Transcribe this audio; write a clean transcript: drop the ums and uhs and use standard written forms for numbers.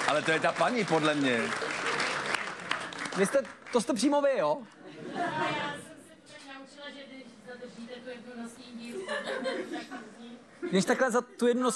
Ale to je ta paní, podle mě. To jste přímo vy, jo? Já jsem se tak naučila, že když zadržíte tu jednu nosní dílku, tak Když takhle za tu jednu